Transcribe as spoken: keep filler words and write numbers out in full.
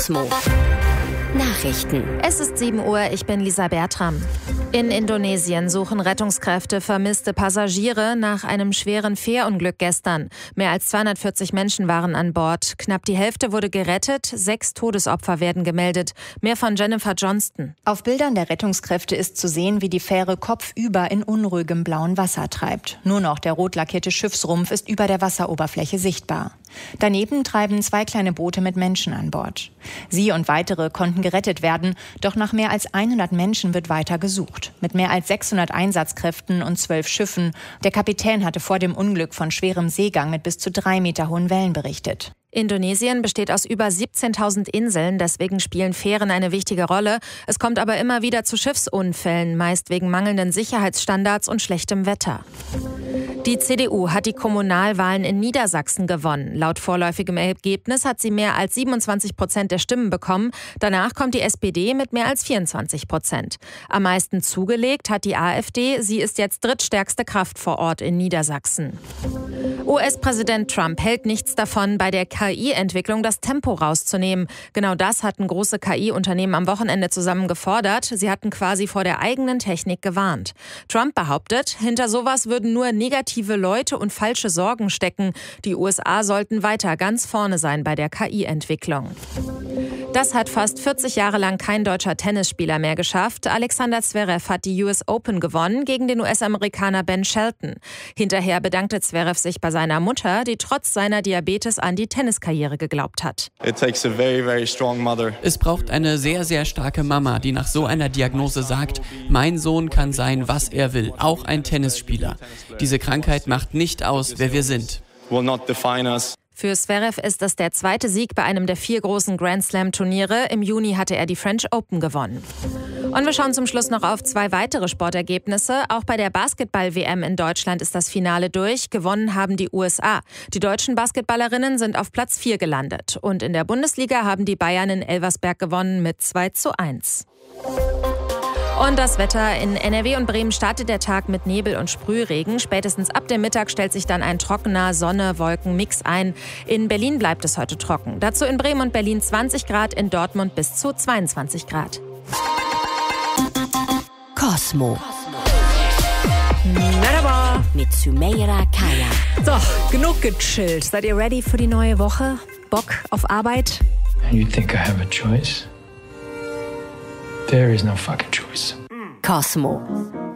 Cosmo. Nachrichten. Es ist sieben Uhr, ich bin Lisa Bertram. In Indonesien suchen Rettungskräfte vermisste Passagiere nach einem schweren Fährunglück gestern. Mehr als zweihundertvierzig Menschen waren an Bord. Knapp die Hälfte wurde gerettet, sechs Todesopfer werden gemeldet. Mehr von Jennifer Johnston. Auf Bildern der Rettungskräfte ist zu sehen, wie die Fähre kopfüber in unruhigem blauen Wasser treibt. Nur noch der rot lackierte Schiffsrumpf ist über der Wasseroberfläche sichtbar. Daneben treiben zwei kleine Boote mit Menschen an Bord. Sie und weitere konnten gerettet werden, doch nach mehr als hundert Menschen wird weiter gesucht. Mit mehr als sechshundert Einsatzkräften und zwölf Schiffen. Der Kapitän hatte vor dem Unglück von schwerem Seegang mit bis zu drei Meter hohen Wellen berichtet. Indonesien besteht aus über siebzehntausend Inseln, deswegen spielen Fähren eine wichtige Rolle. Es kommt aber immer wieder zu Schiffsunfällen, meist wegen mangelnden Sicherheitsstandards und schlechtem Wetter. Die C D U hat die Kommunalwahlen in Niedersachsen gewonnen. Laut vorläufigem Ergebnis hat sie mehr als siebenundzwanzig Prozent der Stimmen bekommen. Danach kommt die S P D mit mehr als vierundzwanzig Prozent. Am meisten zugelegt hat die AfD. Sie ist jetzt drittstärkste Kraft vor Ort in Niedersachsen. U S-Präsident Trump hält nichts davon, bei der K I-Entwicklung das Tempo rauszunehmen. Genau das hatten große K I-Unternehmen am Wochenende zusammen gefordert. Sie hatten quasi vor der eigenen Technik gewarnt. Trump behauptet, hinter sowas würden nur negative Leute und falsche Sorgen stecken. Die U S A sollten weiter ganz vorne sein bei der K I-Entwicklung. Das hat fast vierzig Jahre lang kein deutscher Tennisspieler mehr geschafft. Alexander Zverev hat die U S Open gewonnen gegen den U S-Amerikaner Ben Shelton. Hinterher bedankte Zverev sich bei seiner Mutter, die trotz seiner Diabetes an die Tenniskarriere geglaubt hat. Es braucht eine sehr, sehr starke Mama, die nach so einer Diagnose sagt, mein Sohn kann sein, was er will, auch ein Tennisspieler. Diese Krankheit macht nicht aus, wer wir sind. Für Zverev ist es der zweite Sieg bei einem der vier großen Grand-Slam-Turniere. Im Juni hatte er die French Open gewonnen. Und wir schauen zum Schluss noch auf zwei weitere Sportergebnisse. Auch bei der Basketball-W M in Deutschland ist das Finale durch. Gewonnen haben die U S A. Die deutschen Basketballerinnen sind auf Platz vier gelandet. Und in der Bundesliga haben die Bayern in Elversberg gewonnen mit zwei zu eins. Und das Wetter: in N R W und Bremen startet der Tag mit Nebel und Sprühregen. Spätestens ab dem Mittag stellt sich dann ein trockener Sonne-Wolken-Mix ein. In Berlin bleibt es heute trocken. Dazu in Bremen und Berlin zwanzig Grad, in Dortmund bis zu zweiundzwanzig Grad. Cosmo. Merhaba. Mit Sümeyra Kaya. So, genug gechillt. Seid ihr ready für die neue Woche? Bock auf Arbeit? You think I have a choice? There is no fucking choice. Cosmo.